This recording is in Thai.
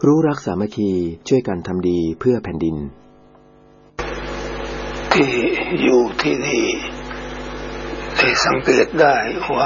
รู้รักสามัคคีช่วยกันทำดีเพื่อแผ่นดินที่อยู่ที่นี่ได้สังเกตได้ว่า